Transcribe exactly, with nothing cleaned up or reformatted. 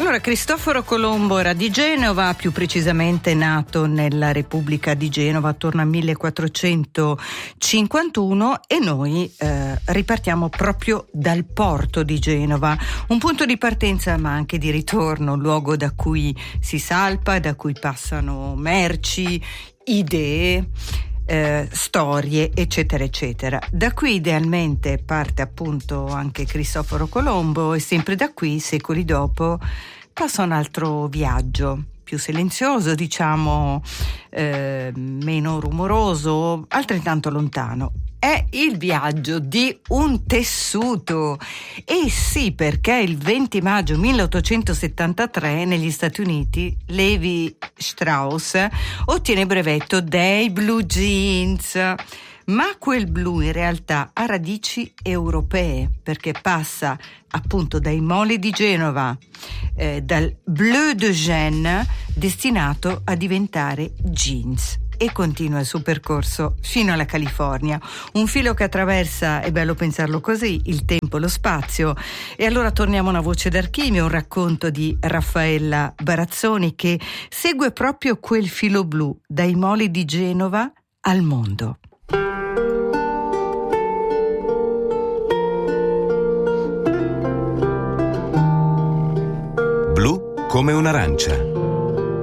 Allora, Cristoforo Colombo era di Genova, più precisamente nato nella Repubblica di Genova attorno al millequattrocentocinquantuno, e noi eh, ripartiamo proprio dal porto di Genova, un punto di partenza ma anche di ritorno, un luogo da cui si salpa, da cui passano merci, idee, Eh, storie, eccetera eccetera. Da qui idealmente parte appunto anche Cristoforo Colombo, e sempre da qui, secoli dopo, passa un altro viaggio più silenzioso, diciamo, eh, meno rumoroso, altrettanto lontano. È il viaggio di un tessuto. E sì, perché il venti maggio milleottocentosettantatré negli Stati Uniti Levi Strauss ottiene il brevetto dei blue jeans. Ma quel blu in realtà ha radici europee, perché passa appunto dai moli di Genova, eh, dal bleu de Gênes, destinato a diventare jeans, e continua il suo percorso fino alla California. Un filo che attraversa, è bello pensarlo così, il tempo e lo spazio. E allora torniamo a Una voce d'archivio, un racconto di Raffaella Barazzoni che segue proprio quel filo blu, dai moli di Genova al mondo. Blu come un'arancia.